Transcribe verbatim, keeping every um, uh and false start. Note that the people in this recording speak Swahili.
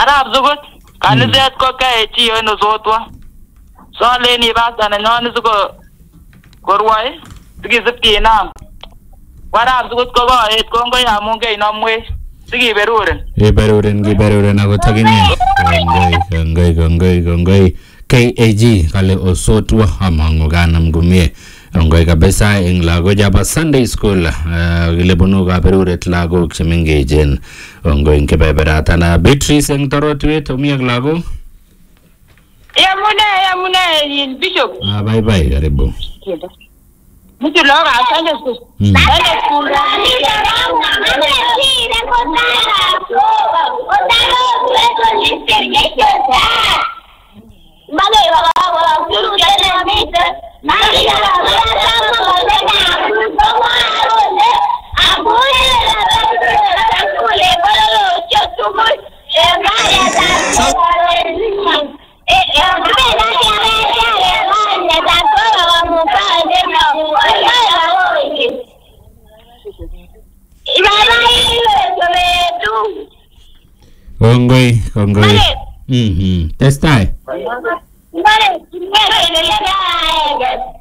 Arab zugut kanizet ko kae chi eno zotwa. So leni basta na nyoni zuko korwai tikizipti na. Arab zugut ko go et ko ngo ya munge inomwe tiki beruren. E beruren gi beruren ako taginye. Ngai ngai ngai ngai K A G kale osotwa amango ganam gumie. Ngai kabisa ing lago jaba Sunday school gilebunu ka beruret lago chemenggejen. Ngai kebeberata na Beatrice ing torotwet umiak lago. Ya mune ya mune Bishop. Ah bye bye karibu. Mucho lo haga Sunday school. Sunday school. Kongoi, kongoi. Mhm. Testai. Vale.